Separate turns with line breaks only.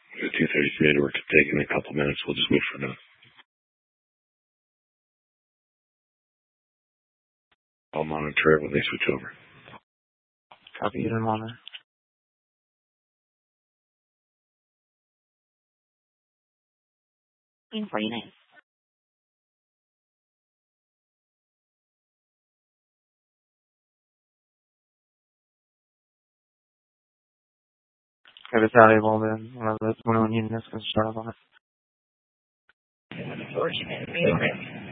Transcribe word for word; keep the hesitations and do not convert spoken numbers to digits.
The two thirty community work could take in a couple minutes. We'll just wait for them. I'll monitor it when they switch over.
Copy, you monitor.
forty-nine.
If it's valuable, then one of the one of the units can start off on it.
Unfortunately,